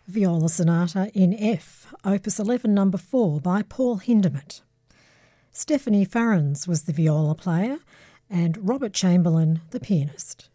Viola Sonata in F, Opus 11 No. 4 by Paul Hindemith. Stephanie Farrens was the viola player and Robert Chamberlain the pianist.